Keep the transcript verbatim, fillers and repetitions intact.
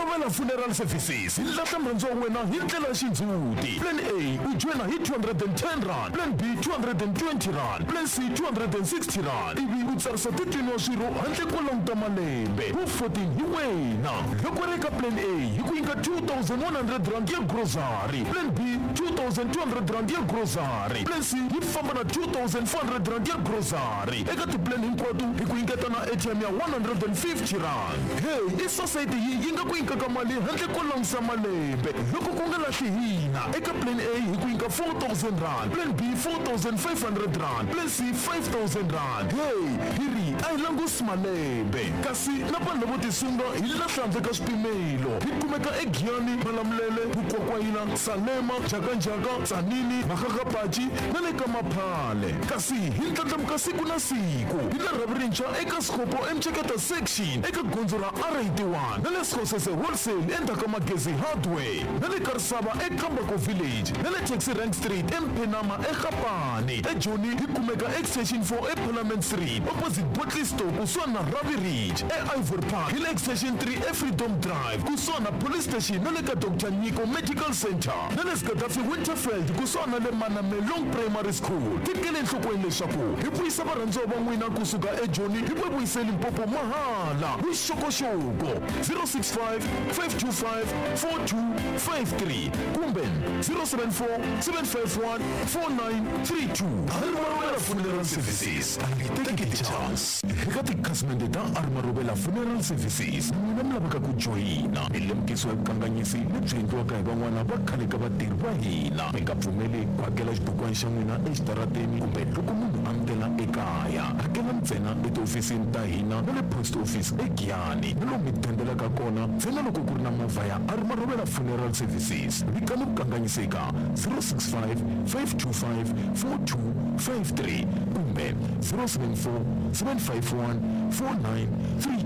Armarovela Funeral Services ilahla mrendzo wa wena hi ndlela xindzuti. Plan A u joina hi two hundred ten rand, Plan B two hundred twenty rand, Plan C two hundred sixty rand. Ivi u tsarisa titwini swirho handle ko languta malembe. Hu fourteen hi wena. Loko ri ka Plan A hi ku nyika two thousand one hundred rand ya grocery, Plan B two thousand two hundred rand ya grocery, Plan C yi famba na two thousand four hundred rand ya grocery. Eka tiplan hinkwato hi ku nyiketa na A T M ya one hundred fifty rand. Hey, i society yi yi nga ku nyikaka mali handle ko langusa malembe. Loko ku nga lahli hina eka Plan A hi ku nyika four thousand rand, Plan B four thousand five hundred rand, Plan C five thousand rand. Hey, hiri a hi langusi malembe kasi na vanhu lavo tisunga hi lahla handle ka swipimelo. Hi kumeka eGiyani, Malamulele, Bukokwayina, Salema, Jakanjaka, Tzaneen, Makakapachi na le ka Maphale. Kasi hi ndlandlamuka siku na siku hi le Ravirintshwa eka Skhopo Mcheketa section eka gondzo ra R eighty-one na le Skhosese wholesale endzhaku ka Magezi hardware na le Karisava eKambako village na le Taxi Rank Street eMphenama eGapane. eJoni hi kumeka extension four eParliament Street opposite Botley Store kusuhana na Ravi Ridge. eIvory Park hi le extension three eFreedom Drive kusuhana na police station na le ka Doctor Nyiko Medical Center na le Gaddafi Winterfeld kusuhana na le Manamelong Primary School. Tikele enhlokweni leswaku hi vuyisa varhandziwa va n'wina kusuka eJoni hi va vuyiseli Limpopo mahala. Vuxokoxoko zero six five five two five four two five three kumbe zero seven four seven five one four nine three two. Armarovela Funeral Services, take a chance. Eka tikhasimende ta Armarovela Funeral Services n'wina mi lavaka ku joyina mi lemukisiwa vukanganyisi lebyi endliwaka hi van'wana va khale ka vatirhi va hina. Mi nga pfumeli ku hakela xibukwana xa n'wina exitarateni kumbe loko munhu a mitela ekaya. Hakela ntsena etihofisini ta hina na le post office eGiyani na lomu mi thendelaka kona ntsena loko ku ri na movha ya Armarovela Funeral Services. Vikani vukanganyiseka zero six five five two five four two five three kumbe zero seven four seven five one four nine three